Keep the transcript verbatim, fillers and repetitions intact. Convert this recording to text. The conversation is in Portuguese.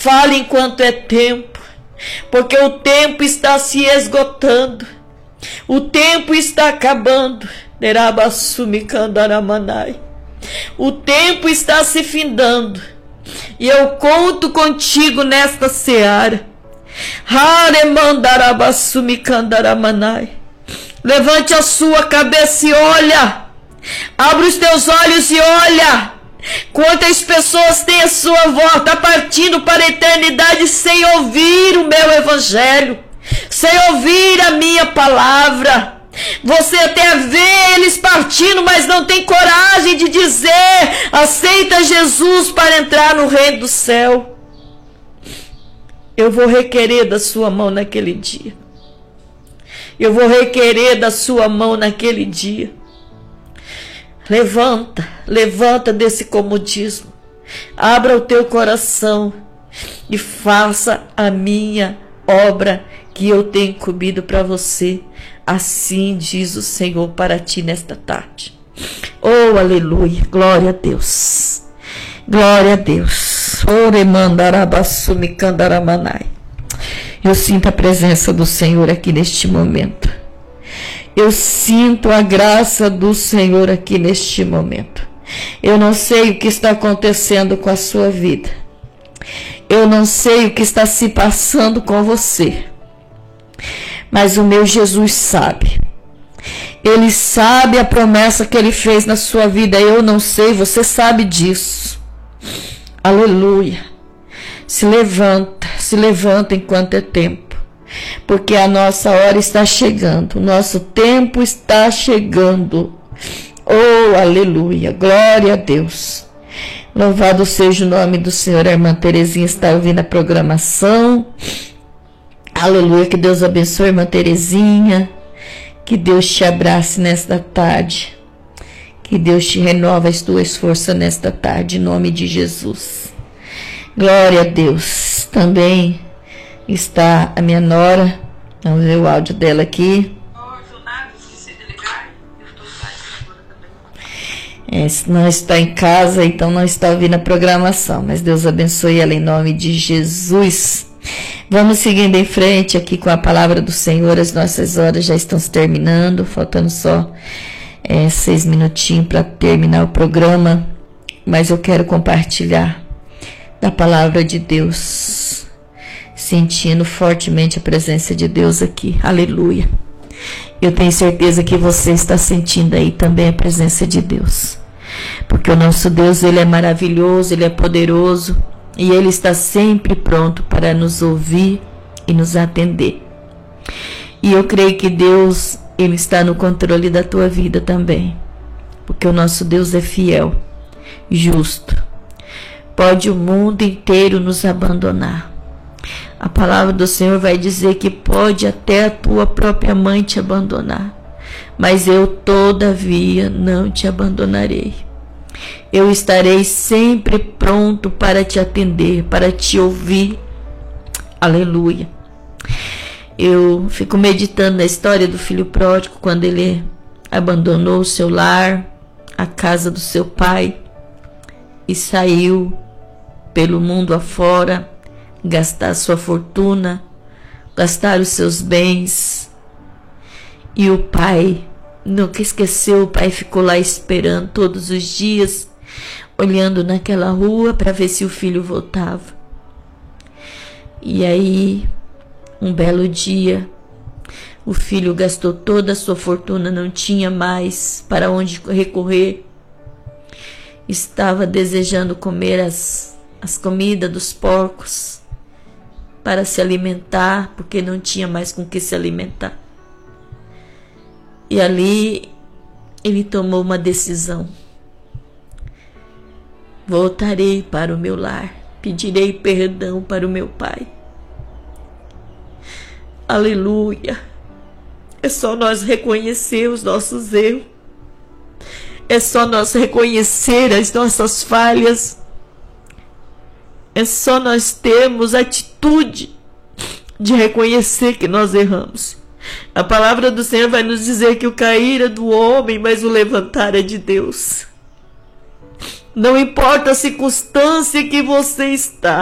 Fale enquanto é tempo, porque o tempo está se esgotando. O tempo está acabando. O tempo está se findando. E eu conto contigo nesta seara. Levante a sua cabeça e olha. Abra os teus olhos e olha. Quantas pessoas têm a sua volta, tá partindo para a eternidade sem ouvir o meu evangelho, sem ouvir a minha palavra. Você até vê eles partindo, mas não tem coragem de dizer: aceita Jesus para entrar no reino do céu. Eu vou requerer da sua mão naquele dia. Eu vou requerer da sua mão naquele dia. Levanta, levanta desse comodismo. Abra o teu coração e faça a minha obra que eu tenho incumbido para você. Assim diz o Senhor para ti nesta tarde. Oh, aleluia, glória a Deus. Glória a Deus. Eu sinto a presença do Senhor aqui neste momento. Eu sinto a graça do Senhor aqui neste momento. Eu não sei o que está acontecendo com a sua vida. Eu não sei o que está se passando com você. Mas o meu Jesus sabe. Ele sabe a promessa que Ele fez na sua vida. Eu não sei, você sabe disso. Aleluia. Se levanta, se levanta enquanto é tempo. Porque a nossa hora está chegando. O nosso tempo está chegando. Oh, aleluia. Glória a Deus. Louvado seja o nome do Senhor. A irmã Terezinha está ouvindo a programação. Aleluia. Que Deus abençoe a irmã Terezinha. Que Deus te abrace nesta tarde. Que Deus te renova as tuas forças nesta tarde. Em nome de Jesus. Glória a Deus. Também está a minha nora. Vamos ver o áudio dela aqui. É, se não está em casa, então não está ouvindo a programação. Mas Deus abençoe ela em nome de Jesus. Vamos seguindo em frente aqui com a palavra do Senhor. As nossas horas já estão se terminando. Faltando só é, seis minutinhos para terminar o programa. Mas eu quero compartilhar da palavra de Deus. Sentindo fortemente a presença de Deus aqui. Aleluia. Eu tenho certeza que você está sentindo aí também a presença de Deus. Porque o nosso Deus, Ele é maravilhoso, Ele é poderoso. E Ele está sempre pronto para nos ouvir e nos atender. E eu creio que Deus, Ele está no controle da tua vida também. Porque o nosso Deus é fiel, justo. Pode o mundo inteiro nos abandonar. A palavra do Senhor vai dizer que pode até a tua própria mãe te abandonar. Mas eu, todavia, não te abandonarei. Eu estarei sempre pronto para te atender, para te ouvir. Aleluia. Eu fico meditando na história do filho pródigo, quando ele abandonou o seu lar, a casa do seu pai, e saiu pelo mundo afora, gastar sua fortuna, gastar os seus bens. E o pai nunca esqueceu, o pai ficou lá esperando todos os dias, olhando naquela rua para ver se o filho voltava. E aí, um belo dia, o filho gastou toda a sua fortuna, não tinha mais para onde recorrer. Estava desejando comer as, as comidas dos porcos para se alimentar, porque não tinha mais com que se alimentar. E ali ele tomou uma decisão. Voltarei para o meu lar, pedirei perdão para o meu pai. Aleluia. É só nós reconhecer os nossos erros. É só nós reconhecer as nossas falhas. É só nós termos atitude de reconhecer que nós erramos. A palavra do Senhor vai nos dizer que o cair é do homem, mas o levantar é de Deus. Não importa a circunstância que você está,